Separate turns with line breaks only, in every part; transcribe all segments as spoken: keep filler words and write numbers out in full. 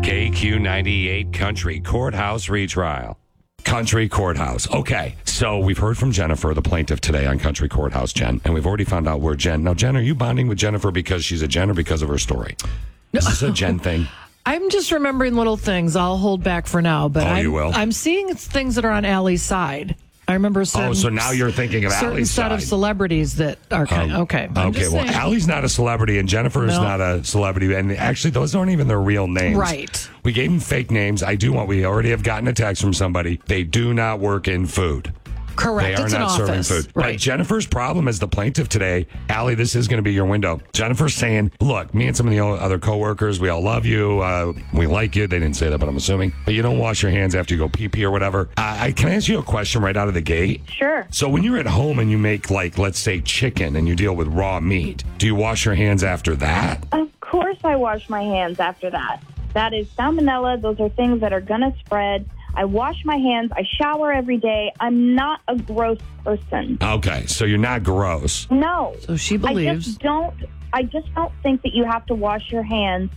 K Q ninety-eight Country Courthouse retrial. Country Courthouse. Okay, so we've heard from Jennifer, the plaintiff, today on Country Courthouse, Jen, and we've already found out where Jen... Now, Jen, are you bonding with Jennifer because she's a Jen or because of her story? Is this a Jen thing?
I'm just remembering little things. I'll hold back for now, but
Oh,
I'm,
you will?
I'm seeing things that are on Allie's side. I remember a certain,
Oh, so now you're thinking of
certain
Allie's
set
side.
of celebrities that are kind
Um,
okay. I'm
okay,
just
well,
saying.
Allie's not a celebrity and Jennifer is
No.
not a celebrity. And actually, those aren't even their real names.
Right.
We gave them fake names. I do want, we already have gotten a text from somebody. They do not work in food.
Correct.
They are
It's
not
an
serving
office.
food.
Right.
But Jennifer's problem as the plaintiff today, Allie, this is going to be your window. Jennifer's saying, look, me and some of the other coworkers, we all love you. Uh, we like you. They didn't say that, but I'm assuming. But you don't wash your hands after you go pee-pee or whatever. Uh, I Can I ask you a question right out of the gate?
Sure.
So when you're at home and you make, like, let's say chicken and you deal with raw meat, do you wash your hands after that?
Of course I wash my hands after that. That is salmonella. Those are things that are going to spread. I wash my hands. I shower every day. I'm not a gross person.
Okay, so you're not gross.
No.
So she
I
believes.
just don't. I just don't think that you have to wash your hands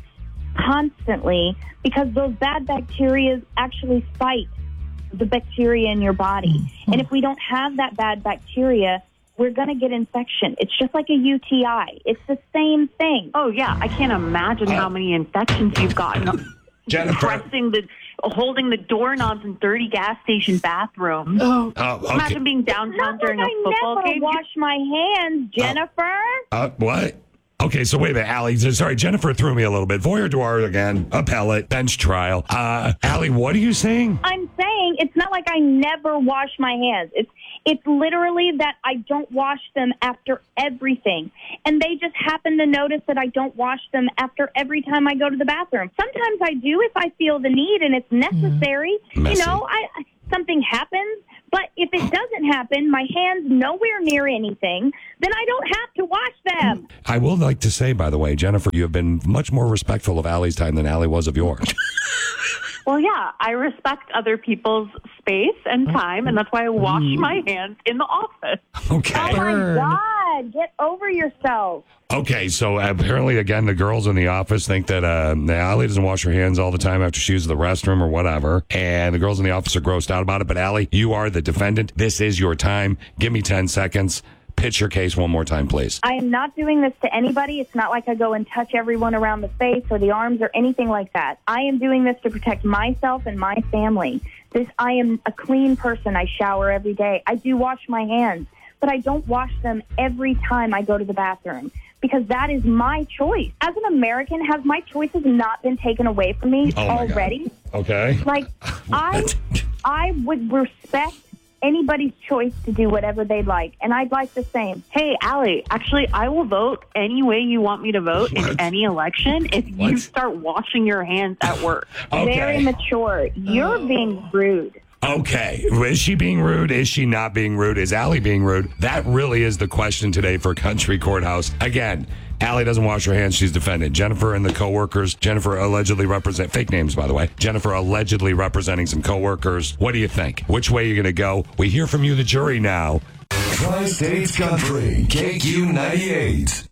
constantly because those bad bacteria actually fight the bacteria in your body.
Mm-hmm.
And if we don't have that bad bacteria, we're going to get infection. It's just like a U T I. It's the same thing.
Oh, yeah. I can't imagine
Uh,
how many infections you've gotten.
Jennifer.
Pressing the, holding the doorknobs in dirty gas station bathrooms.
Oh,
Oh, okay.
Imagine being downtown
Not
during
like
a
I
football
never
game.
wash my hands, Jennifer.
Uh, what? Okay, so wait a minute, Allie. Sorry, Jennifer threw me a little bit. Voyeur Dwar again, appellate, bench trial. Uh, Allie, what are you saying?
I'm saying it's not like I never wash my hands. It's it's literally that I don't wash them after everything. And they just happen to notice that I don't wash them after every time I go to the bathroom. Sometimes I do if I feel the need and it's necessary.
Messy.
You know, I something happens. But if it doesn't happen, my hand's nowhere near anything, then I don't have to wash them.
I will like to say, by the way, Jennifer, you have been much more respectful of Allie's time than Allie was of yours.
Well, yeah, I respect other people's space and time, and that's why I wash my hands in the office.
Okay.
Oh, my
Burn.
God. Get over yourself.
Okay, so apparently, again, the girls in the office think that uh, Allie doesn't wash her hands all the time after she uses the restroom or whatever, and the girls in the office are grossed out about it. But Allie, you are the defendant. This is your time. Give me ten seconds. Pitch your case one more time, please.
I am not doing this to anybody. It's not like I go and touch everyone around the face or the arms or anything like that. I am doing this to protect myself and my family. This, I am a clean person. I shower every day. I do wash my hands, but I don't wash them every time I go to the bathroom because that is my choice. As an American, have my choices not been taken away from me
Oh, my God.
already?
Okay.
Like, I, I would respect anybody's choice to do whatever they like, and I'd like the same.
Hey, Allie, actually, I will vote any way you want me to vote
What?
in any election if
What?
you start washing your hands at work.
Okay.
Very mature. You're being rude.
Okay. Is she being rude? Is she not being rude? Is Allie being rude? That really is the question today for Country Courthouse. Again, Allie doesn't wash her hands. She's defended. Jennifer and the coworkers. Jennifer allegedly represent fake names, by the way. Jennifer allegedly representing some coworkers. What do you think? Which way are you going to go? We hear from you, the jury, now.
Tri-States Country, K Q ninety-eight.